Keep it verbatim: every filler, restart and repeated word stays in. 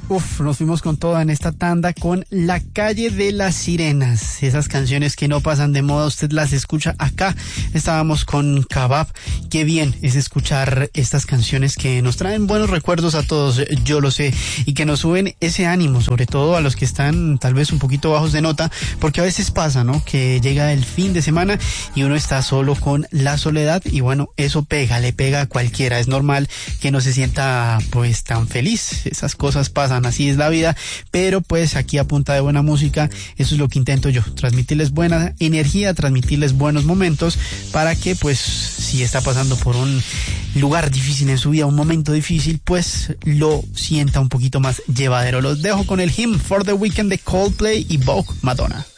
Uf, nos fuimos con toda en esta tanda con La Calle de las Sirenas. Esas canciones que no pasan de moda, usted las escucha acá. Estábamos con Kabab. Qué bien es escuchar estas canciones que nos traen buenos recuerdos a todos, yo lo sé, y que nos suben ese ánimo, sobre todo a los que están tal vez un poquito bajos de nota, porque a veces pasa, ¿no? Que llega el fin de semana y uno está solo con la soledad y bueno, eso pega, le pega a cualquiera. Es normal que no se sienta pues tan feliz. Esas cosas pasan. Así es la vida, pero pues aquí a punta de buena música, eso es lo que intento yo, transmitirles buena energía, transmitirles buenos momentos para que pues si está pasando por un lugar difícil en su vida, un momento difícil, pues lo sienta un poquito más llevadero. Los dejo con el Hymn for the Weekend de Coldplay y Vogue Madonna.